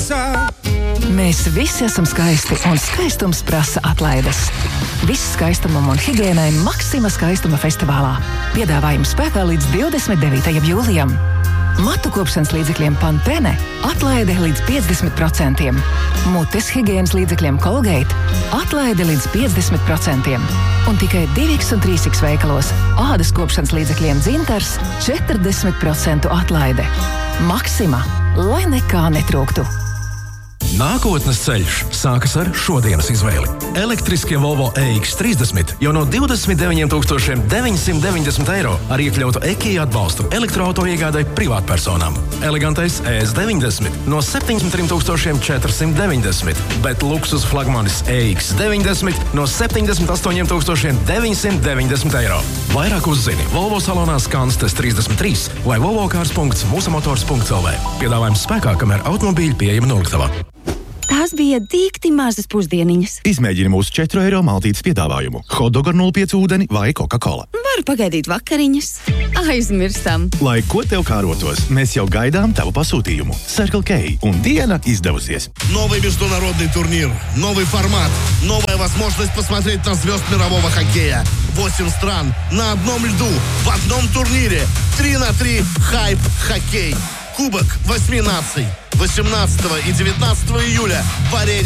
Mēs visi esam skaisti, un skaistums prasa atlaides. Viss skaistumam un higiēnai Maxima skaistuma festivālā. Piedāvājums spēkā līdz 29. jūlijam. Matu kopšanas līdzekļiem Pantene atlaide līdz 50%. Mutes higiēnas līdzekļiem Colgate atlaide līdz 50%. Un tikai 2X un 3X veikalos ādas kopšanas līdzekļiem Dzintars 40% atlaide. Maxima, lai nekā netrūktu. Nākotnes ceļš sākas ar šodienas izvēli. Elektriskie Volvo EX30 jau no 29 990 eiro ar iekļautu EKI atbalstu elektroauto iegādai privātpersonām. Elegantais ES90 no 73 490, bet luksus flagmanis EX90 no 78 990 eiro. Vairāk uzzini Volvo salonā Skanstes 33 vai volvocars.musamotors.lv. Piedāvājums spēkā, kamēr automobīļi pieejami noliktavā. Tās bija dīkti mazas pusdieniņas. Izmēģini mūsu 4 eiro maltītes piedāvājumu. Hotdog ar 0,5 ūdeni vai Coca-Cola. Varu pagaidīt vakariņas. Aizmirstam. Lai ko tev kārotos, mēs jau gaidām tavu pasūtījumu. Circle K un diena izdevusies. Новый международный турнир, новый формат, новая возможность посмотреть на звезд мирового хоккея. 8 стран на одном льду, в одном турнире. 3-3 хайп-хоккей. Кубок 8 наций. 18 и 19 июля в арене